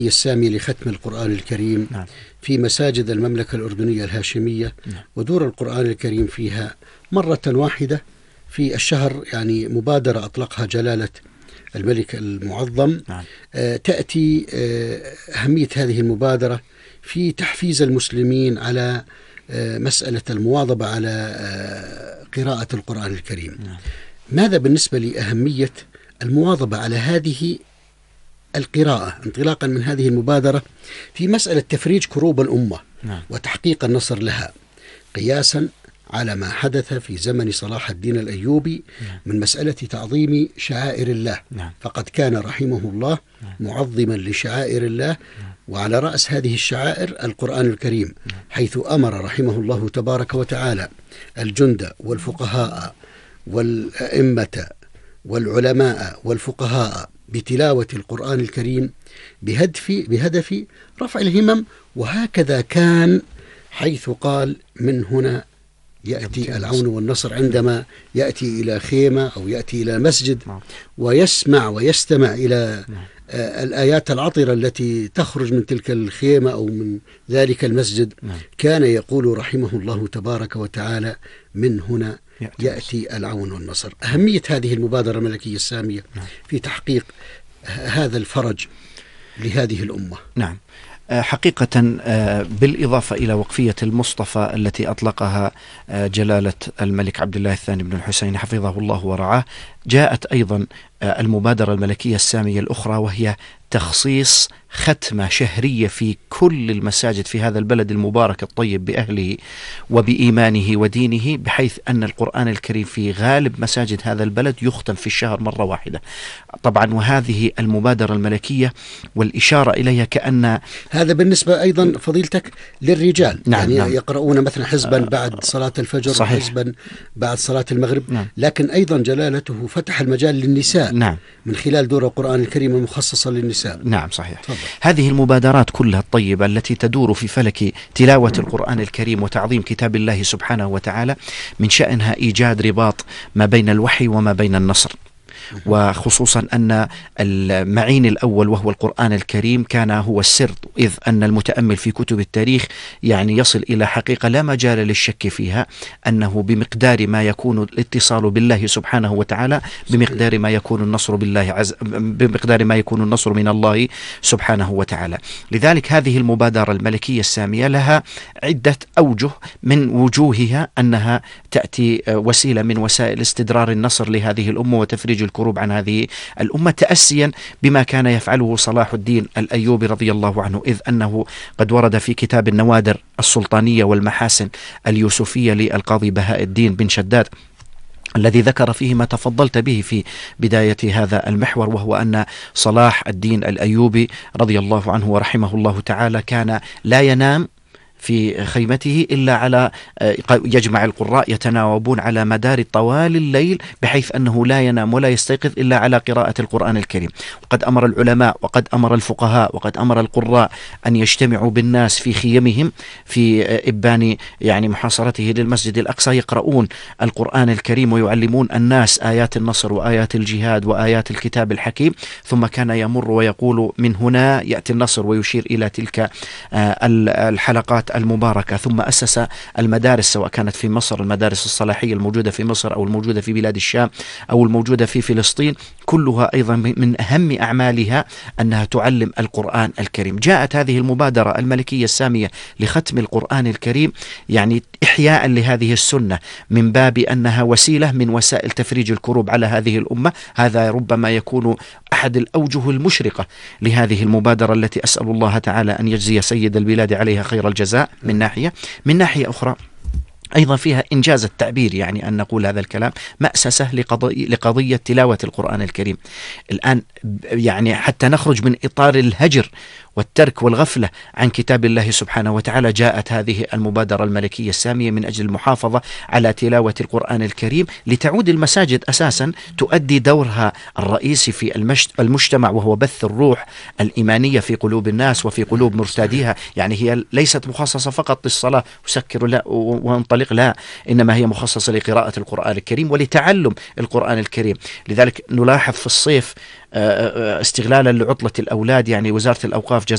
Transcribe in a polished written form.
السامية لختم القرآن الكريم في مساجد المملكة الأردنية الهاشمية، ودور القرآن الكريم فيها مرة واحدة في الشهر، يعني مبادرة أطلقها جلالة الملك المعظم. تأتي أهمية هذه المبادرة في تحفيز المسلمين على مسألة المواظبة على قراءة القرآن الكريم. ماذا بالنسبة لأهمية المواظبة على هذه القراءة انطلاقا من هذه المبادرة في مسألة تفريج كروب الأمة وتحقيق النصر لها، قياسا على ما حدث في زمن صلاح الدين الأيوبي من مسألة تعظيم شعائر الله، فقد كان رحمه الله معظما لشعائر الله، وعلى رأس هذه الشعائر القرآن الكريم، حيث أمر رحمه الله تبارك وتعالى الجند والفقهاء والأئمة والعلماء والفقهاء بتلاوة القرآن الكريم بهدف رفع الهمم. وهكذا كان، حيث قال: من هنا يأتي العون والنصر، عندما يأتي إلى خيمة أو يأتي إلى مسجد ويسمع ويستمع إلى الآيات العطرة التي تخرج من تلك الخيمة أو من ذلك المسجد، كان يقول رحمه الله تبارك وتعالى: من هنا يأتي العون والنصر. أهمية هذه المبادرة الملكية السامية في تحقيق هذا الفرج لهذه الأمة. نعم، حقيقة بالإضافة إلى وقفية المصطفى التي أطلقها جلالة الملك عبد الله الثاني بن الحسين حفظه الله ورعاه، جاءت أيضا المبادرة الملكية السامية الأخرى، وهي تخصيص ختمة شهرية في كل المساجد في هذا البلد المبارك الطيب بأهله وبإيمانه ودينه، بحيث أن القرآن الكريم في غالب مساجد هذا البلد يختم في الشهر مرة واحدة طبعا. وهذه المبادرة الملكية والإشارة إليها كأن هذا بالنسبة أيضا فضيلتك للرجال، نعم. يقرؤون مثلا حزبا بعد صلاة الفجر، صحيح. وحزبا بعد صلاة المغرب. لكن أيضا جلالته فتح المجال للنساء من خلال دور القرآن الكريم المخصصة للنساء. نعم صحيح. هذه المبادرات كلها الطيبة التي تدور في فلك تلاوة القرآن الكريم وتعظيم كتاب الله سبحانه وتعالى، من شأنها إيجاد رباط ما بين الوحي وما بين النصر، وخصوصا أن المعين الأول وهو القرآن الكريم كان هو السر، إذ أن المتأمل في كتب التاريخ يعني يصل إلى حقيقة لا مجال للشك فيها، أنه بمقدار ما يكون الاتصال بالله سبحانه وتعالى بمقدار ما يكون النصر بمقدار ما يكون النصر من الله سبحانه وتعالى. لذلك هذه المبادرة الملكية السامية لها عدة أوجه، من وجوهها أنها تأتي وسيلة من وسائل استدرار النصر لهذه الأمة وتفريج الكروب عن هذه الأمة، تأسيا بما كان يفعله صلاح الدين الأيوبي رضي الله عنه، إذ أنه قد ورد في كتاب النوادر السلطانية والمحاسن اليوسفية للقاضي بهاء الدين بن شداد، الذي ذكر فيه ما تفضلت به في بداية هذا المحور، وهو أن صلاح الدين الأيوبي رضي الله عنه ورحمه الله تعالى كان لا ينام في خيمته إلا على يجمع القراء يتناوبون على مدار طوال الليل، بحيث أنه لا ينام ولا يستيقظ إلا على قراءة القرآن الكريم. وقد أمر العلماء وقد أمر الفقهاء وقد أمر القراء أن يجتمعوا بالناس في خيمهم في إبان يعني محاصرته للمسجد الأقصى، يقرؤون القرآن الكريم ويعلمون الناس آيات النصر وآيات الجهاد وآيات الكتاب الحكيم، ثم كان يمر ويقول: من هنا يأتي النصر، ويشير إلى تلك الحلقات المباركة. ثم أسس المدارس، سواء كانت في مصر المدارس الصلاحية الموجودة في مصر أو الموجودة في بلاد الشام أو الموجودة في فلسطين، كلها أيضا من أهم أعمالها أنها تعلم القرآن الكريم. جاءت هذه المبادرة الملكية السامية لختم القرآن الكريم يعني إحياء لهذه السنة، من باب أنها وسيلة من وسائل تفريج الكروب على هذه الأمة. هذا ربما يكون أحد الأوجه المشرقة لهذه المبادرة، التي أسأل الله تعالى أن يجزي سيد البلاد عليها خير الجزاء من ناحية أخرى. أيضا فيها إنجاز التعبير، يعني أن نقول هذا الكلام مأسسة لقضية تلاوة القرآن الكريم. الآن يعني حتى نخرج من إطار الهجر والترك والغفلة عن كتاب الله سبحانه وتعالى، جاءت هذه المبادرة الملكية السامية من أجل المحافظة على تلاوة القرآن الكريم، لتعود المساجد أساسا تؤدي دورها الرئيسي في المجتمع، وهو بث الروح الإيمانية في قلوب الناس وفي قلوب مرتاديها. يعني هي ليست مخصصة فقط للصلاة وسكروا لا وانطلق منطلق، لا، إنما هي مخصصة لقراءة القرآن الكريم ولتعلم القرآن الكريم. لذلك نلاحظ في الصيف استغلالا لعطلة الأولاد، يعني وزارة الأوقاف